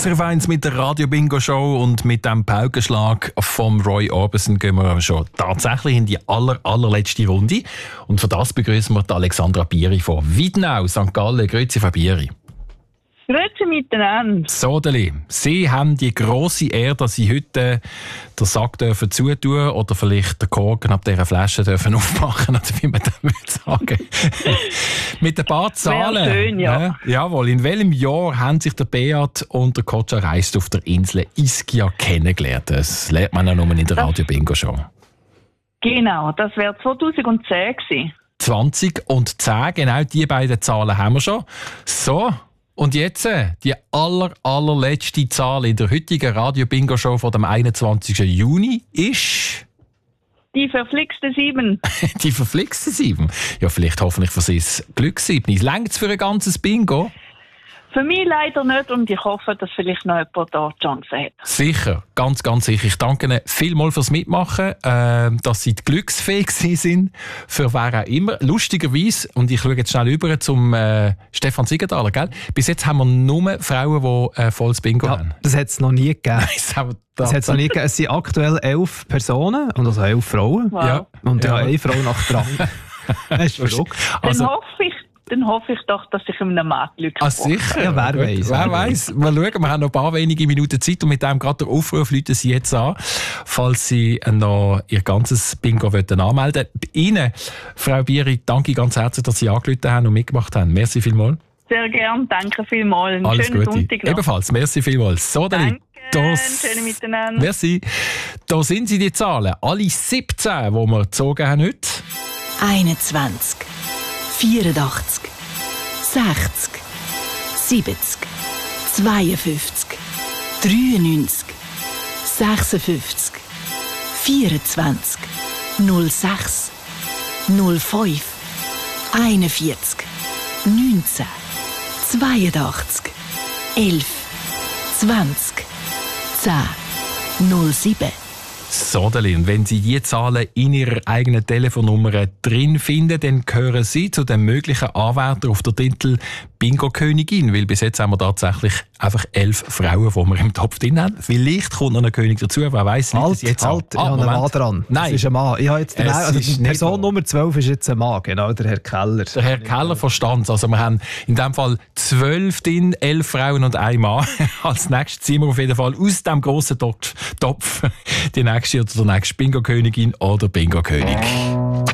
SRF 1 mit der Radio-Bingo-Show und mit dem Paukenschlag vom Roy Orbison gehen wir schon tatsächlich in die allerletzte Runde. Und für das begrüßen wir die Alexandra Bieri von Wiedenau, St. Gallen. Grüezi, Frau Bieri. Grüezi miteinander. Sodeli, Sie haben die grosse Ehre, dass Sie heute den Sack dürfen zutun oder vielleicht den Korken ab dieser Flasche dürfen aufmachen, oder wie man das würde sagen. Mit ein paar Zahlen. Sehr schön, ja. Jawohl. In welchem Jahr haben sich der Beat und der Kotscha Reist auf der Insel Ischia kennengelernt? Das lernt man ja nur in der Radio-Bingo-Show. Genau, das wäre 2010 gewesen. 20 und 10, genau die beiden Zahlen haben wir schon. So. Und jetzt die allerletzte Zahl in der heutigen Radio-Bingo-Show von dem 21. Juni ist... Die verflixte 7. Die verflixte 7? Ja, vielleicht hoffentlich für Sie das Glück 7. Längt's für ein ganzes Bingo? Für mich leider nicht und ich hoffe, dass vielleicht noch jemand da die Chance hat. Sicher, ganz sicher. Ich danke Ihnen vielmals fürs Mitmachen, dass Sie glücksfähig sind, für wer auch immer. Lustigerweise, und ich schaue jetzt schnell über zum Stefan Siegenthaler, gell? Bis jetzt haben wir nur Frauen, die volles Bingo haben. Das hat es noch nie gegeben. Das hat's noch nie gegeben. Es sind aktuell 11 Personen, und also 11 Frauen. Wow. Ja. Und ja, eine Frau nach Drang. Das ist verrückt. Dann hoffe ich doch, dass ich einem Mann Glück Ah, sicher? Ja, wer weiß. Wer weiß. Mal schauen, wir haben noch ein paar wenige Minuten Zeit und mit dem gerade der Aufruf läuten Sie jetzt an, falls Sie noch Ihr ganzes Bingo anmelden wollen. Bei Ihnen, Frau Bieri, danke ganz herzlich, dass Sie angerufen haben und mitgemacht haben. Merci vielmals. Sehr gern, danke vielmals. Einen Alles schönen Gute. Sonntag noch. Ebenfalls, merci vielmals. So, Danke, schön miteinander. Merci. Da sind sie, die Zahlen. Alle 17, die wir gezogen haben heute. 21, 84, 60, 70, 52, 93, 56, 24, 06, 05, 41, 19, 82, 11, 20, 10, 07. Sodelin, wenn Sie die Zahlen in Ihrer eigenen Telefonnummer drin finden, dann gehören Sie zu den möglichen Anwärtern auf den Titel Bingo-Königin, weil bis jetzt haben wir tatsächlich einfach 11 Frauen, die wir im Topf drin haben. Vielleicht kommt noch ein König dazu, wer weiss nicht. Halt, ich habe einen Mann dran. Nein. Das ist ein Mann. Ich habe jetzt die Person Nummer 12 ist jetzt ein Mann, genau, der Herr Keller. Der Herr Keller verstand es. Also wir haben in diesem Fall 12 drin, 11 Frauen und ein Mann. Als nächstes ziehen wir auf jeden Fall aus diesem grossen Topf die nächste oder der nächste Bingo-Königin oder Bingo-König.